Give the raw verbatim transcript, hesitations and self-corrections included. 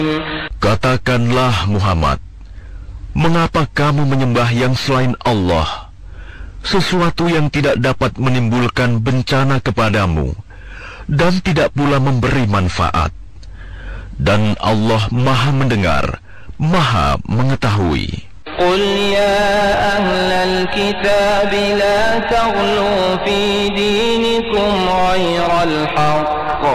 Katakanlah Muhammad, mengapa kamu menyembah yang selain Allah, sesuatu yang tidak dapat menimbulkan bencana kepadamu dan tidak pula memberi manfaat? Dan Allah Maha mendengar, Maha mengetahui. Qul ya ahlal kitab la taghlu fi dinikum ghairal haqq